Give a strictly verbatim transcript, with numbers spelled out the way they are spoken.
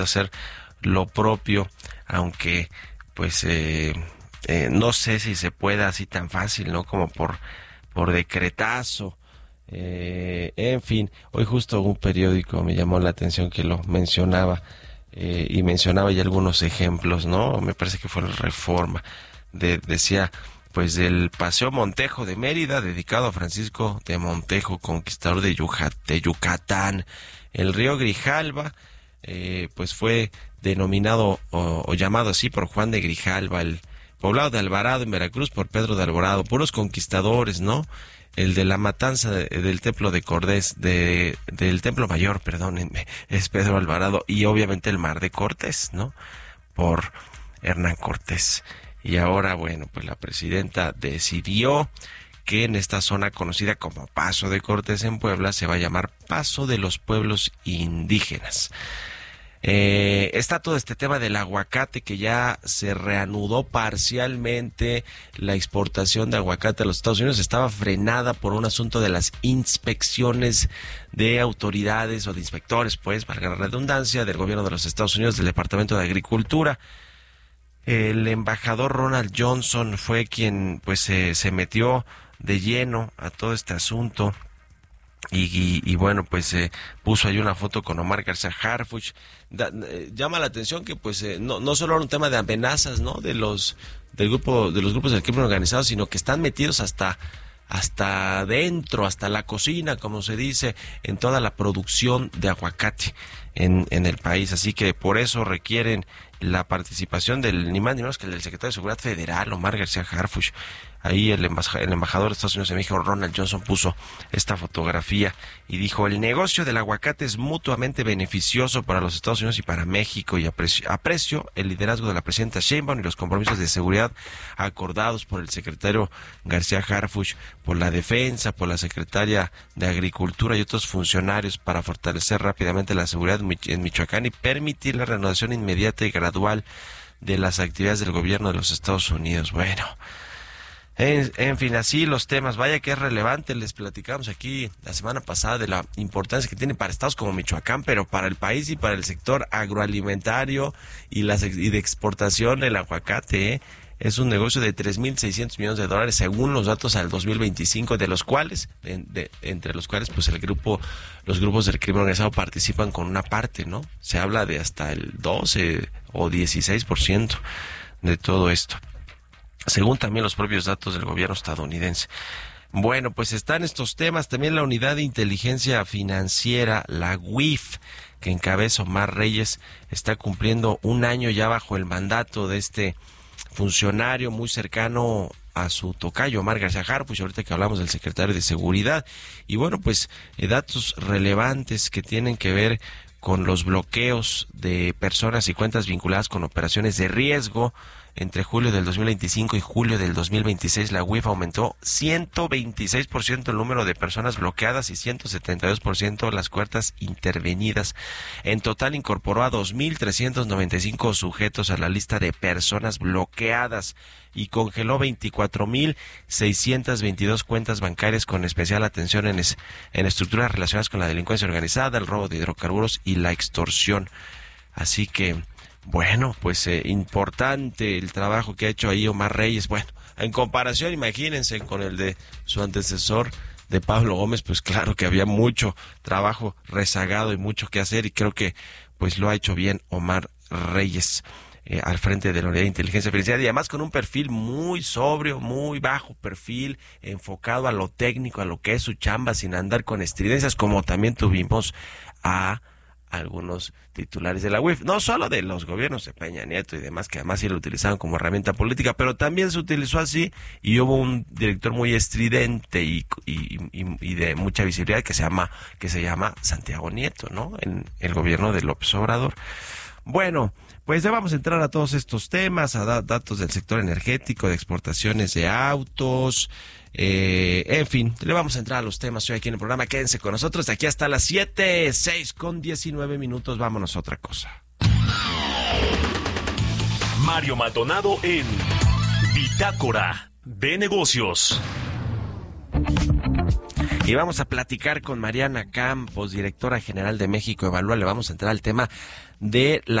hacer lo propio, aunque pues eh, eh, no sé si se pueda así tan fácil, ¿no? Como por, por decretazo. Eh, en fin, hoy justo un periódico me llamó la atención que lo mencionaba eh, y mencionaba ya algunos ejemplos, ¿no? Me parece que fue la Reforma. De, decía, pues del Paseo Montejo de Mérida, dedicado a Francisco de Montejo, conquistador de, Yucat, de Yucatán. El río Grijalva, eh, pues fue denominado o, o llamado así por Juan de Grijalva, el poblado de Alvarado en Veracruz por Pedro de Alvarado, puros conquistadores, ¿no? El de la matanza de, del templo de Cordés, de, del templo mayor, perdónenme, es Pedro Alvarado, y obviamente el Mar de Cortés, ¿no? Por Hernán Cortés. Y ahora, bueno, pues la presidenta decidió que en esta zona conocida como Paso de Cortés en Puebla se va a llamar Paso de los Pueblos Indígenas. Eh, está todo este tema del aguacate, que ya se reanudó parcialmente. La exportación de aguacate a los Estados Unidos estaba frenada por un asunto de las inspecciones de autoridades o de inspectores, pues, valga la redundancia, del gobierno de los Estados Unidos, del Departamento de Agricultura. El embajador Ronald Johnson fue quien pues eh, se metió de lleno a todo este asunto. Y, y, y bueno, pues eh, puso ahí una foto con Omar García Harfuch. Da, eh, llama la atención que pues eh, no, no solo era un tema de amenazas, ¿no? De los del grupo de los grupos del crimen organizado, sino que están metidos hasta hasta dentro, hasta la cocina, como se dice, en toda la producción de aguacate en, en el país. Así que por eso requieren la participación del ni más ni menos que el del secretario de Seguridad Federal, Omar García Harfuch. Ahí el, embajador, el embajador de Estados Unidos en México, Ronald Johnson, puso esta fotografía y dijo: el negocio del aguacate es mutuamente beneficioso para los Estados Unidos y para México, y aprecio, aprecio el liderazgo de la presidenta Sheinbaum y los compromisos de seguridad acordados por el secretario García Harfuch, por la defensa, por la secretaria de Agricultura y otros funcionarios para fortalecer rápidamente la seguridad en Michoacán y permitir la reanudación inmediata y gradual de las actividades del gobierno de los Estados Unidos. Bueno, En, en fin, así los temas. Vaya que es relevante. Les platicamos aquí la semana pasada de la importancia que tiene para estados como Michoacán, pero para el país y para el sector agroalimentario y, las, y de exportación el aguacate, ¿eh? Es un negocio de tres mil seiscientos millones de dólares según los datos al dos mil veinticinco, de los cuales, de, de, entre los cuales pues el grupo, los grupos del crimen organizado participan con una parte, ¿no? Se habla de hasta el doce o dieciséis por ciento de todo esto, según también los propios datos del gobierno estadounidense. Bueno, pues están estos temas. También la Unidad de Inteligencia Financiera, la U I F, que encabeza Omar Reyes, está cumpliendo un año ya bajo el mandato de este funcionario muy cercano a su tocayo, Omar García Harfuch, ahorita que hablamos del secretario de Seguridad. Y bueno, pues eh, datos relevantes que tienen que ver con los bloqueos de personas y cuentas vinculadas con operaciones de riesgo. Entre julio del dos mil veinticinco y julio del dos mil veintiséis, la U I F aumentó ciento veintiséis por ciento el número de personas bloqueadas y ciento setenta y dos por ciento las cuentas intervenidas. En total incorporó a dos mil trescientos noventa y cinco sujetos a la lista de personas bloqueadas y congeló veinticuatro mil seiscientos veintidós cuentas bancarias, con especial atención en, es, en estructuras relacionadas con la delincuencia organizada, el robo de hidrocarburos y la extorsión. Así que bueno, pues eh, importante el trabajo que ha hecho ahí Omar Reyes. Bueno, en comparación, imagínense, con el de su antecesor, de Pablo Gómez, pues claro que había mucho trabajo rezagado y mucho que hacer, y creo que pues lo ha hecho bien Omar Reyes eh, al frente de la Unidad de Inteligencia Financiera, y además con un perfil muy sobrio, muy bajo perfil, enfocado a lo técnico, a lo que es su chamba, sin andar con estridencias, como también tuvimos a algunos titulares de la U I F, no solo de los gobiernos de Peña Nieto y demás, que además sí lo utilizaban como herramienta política, pero también se utilizó así, y hubo un director muy estridente y, y, y, y de mucha visibilidad que se llama que se llama Santiago Nieto, ¿no? En el gobierno de López Obrador. Bueno, pues ya vamos a entrar a todos estos temas, a da- datos del sector energético, de exportaciones de autos. Eh, en fin, le vamos a entrar a los temas hoy aquí en el programa. Quédense con nosotros de aquí hasta las siete, seis con diecinueve minutos. Vámonos a otra cosa. Mario Maldonado en Bitácora de Negocios. Y vamos a platicar con Mariana Campos, directora general de México Evalúa. Le vamos a entrar al tema de la